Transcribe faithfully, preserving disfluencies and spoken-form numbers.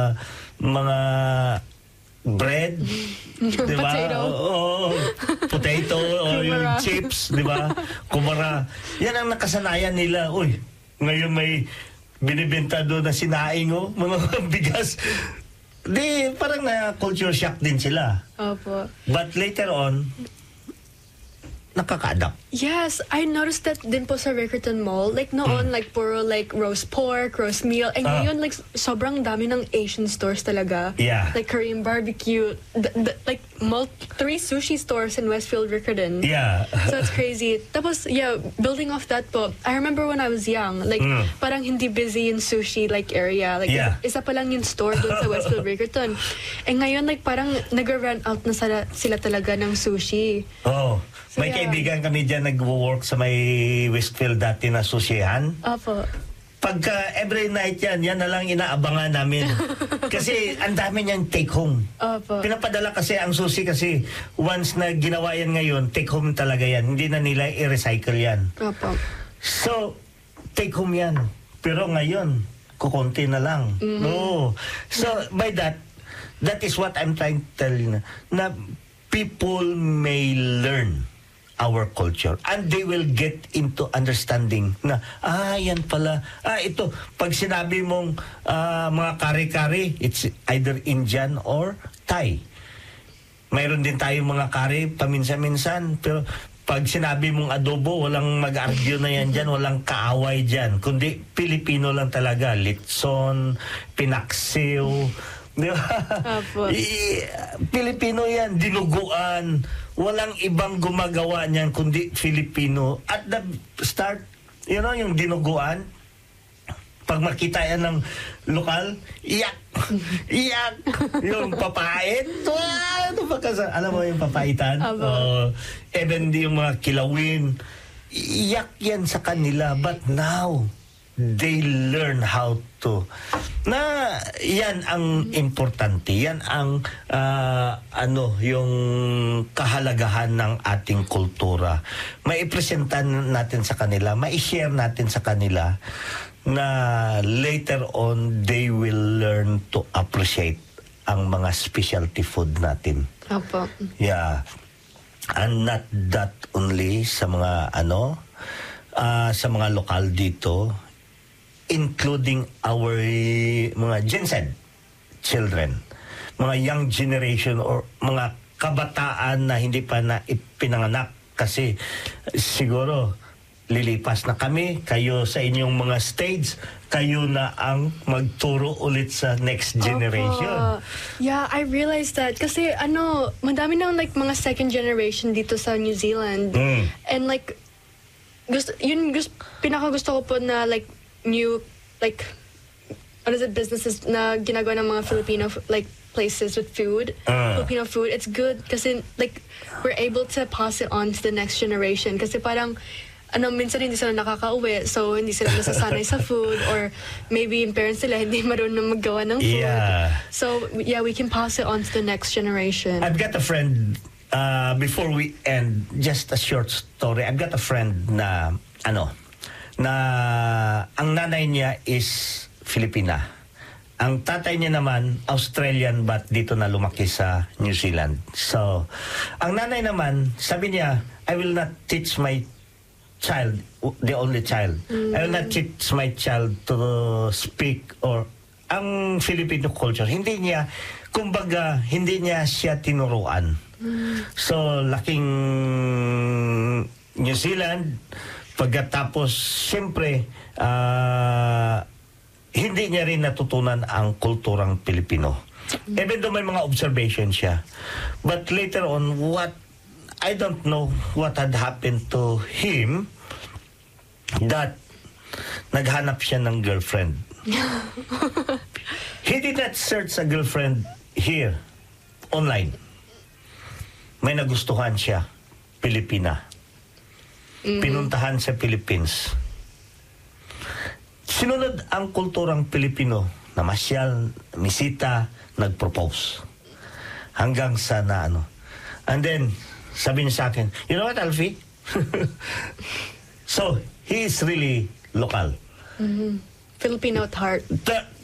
mga bread, di ba? Potato. Oo, potato, o yung Kumara. chips, di ba? Kumara. Yan ang nakasanayan nila. Uy, ngayon may binibenta doon na sinaing, oh, mga bigas. Di, parang na culture shock din sila. Opo. But later on, nakaka-adapt. Yes, I noticed that din po sa Rickerton Mall. Like noon, like puro like roast pork, roast meal. And Ah. ngayon, like sobrang dami ng Asian stores talaga. Yeah. Like Korean barbecue. The, the, like mul- three sushi stores in Westfield, Rickerton. Yeah. So it's crazy. Tapos, yeah, building off that po, I remember when I was young, like, Mm. parang hindi busy yung sushi, like, area. Like, Yeah. isa, isa pa lang yung store doon sa Westfield, Rickerton. And ngayon, like, parang nag-run out na sila, sila talaga ng sushi. Oh, So, may yeah. kaibigan kami dyan nag-work sa may Westfield dati na sushihan. Opo. Pagka every night yan, yan na lang inaabangan namin. Kasi ang dami niyang take home. Opo. Pinapadala kasi ang sushi kasi once na ginawa yan ngayon, take home talaga yan. Hindi na nila i-recycle yan. Opo. So, take home yan. Pero ngayon, kukunti na lang. Mm-hmm. No. So, by that, that is what I'm trying to tell you na, na people may learn our culture and they will get into understanding na, ah, yan pala. Ah, ito, pag sinabi mong ah, mga kare-kare, it's either Indian or Thai. Mayroon din tayong mga kare, paminsan-minsan, pero pag sinabi mong adobo, walang mag-argue na yan dyan, walang kaaway dyan. Kundi, Pilipino lang talaga. Litson, pinaksiw, di ba? Apo. I- Pilipino yan, dinuguan. Walang ibang gumagawa niyan kundi Filipino. At the start, you know, yung dinuguan, pag makita yan ng lokal, iyak! Iyak! Yung papait. Wow! Ito pa kasi, alam mo yung papaitan? Aba. Uh, even yung mga kilawin. Iyak yan sa kanila. But now, they learn how to. Na yan ang importante. Yan ang ah, ano, yung kahalagahan ng ating kultura. Maipresentan natin sa kanila, mai-share natin sa kanila na later on they will learn to appreciate ang mga specialty food natin. Opo. Yeah. And not that only sa mga ano, ah, sa mga lokal dito, including our eh, mga Gen Z children, mga young generation or mga kabataan na hindi pa na ipinanganak kasi siguro lilipas na kami, kayo sa inyong mga stage, kayo na ang magturo ulit sa next generation. Opo. Yeah, I realized that. Kasi ano, madami nang like mga second generation dito sa New Zealand. Mm. And like, gusto, yun gusto, pinaka gusto ko po na like new, like, what is it, businesses na ginagawa ng mga Filipino like places with food, Ah. Filipino food. It's good kasi like we're able to pass it on to the next generation. Kasi parang ano, minsan hindi sila nakakauwi, so hindi sila nasasanay sa food, or maybe yung parents nila hindi marunong maggawa ng food. Yeah. So, yeah, we can pass it on to the next generation. I've got a friend, uh, before we end, just a short story. I've got a friend na, ano, na ang nanay niya is Filipina. Ang tatay niya naman, Australian, but dito na lumaki sa New Zealand. So, ang nanay naman, sabi niya, I will not teach my child, the only child. I will not teach my child to speak or ang Filipino culture. Hindi niya, kumbaga, hindi niya siya tinuruan. So, laking New Zealand, pagkatapos, siyempre, ah, hindi niya rin natutunan ang kulturang Pilipino. Even though may mga observation siya. But later on, what I don't know what had happened to him that naghanap siya ng girlfriend. He did not search a girlfriend here, online. May nagustuhan siya, Pilipina. Pinuntahan sa Philippines. Sinunod ang kulturang Pilipino, namasyal, misita, nag-propose. Hanggang sa na ano. And then, sabi niya sa akin, you know what, Alfie? So, he is really local. Filipino at heart. The,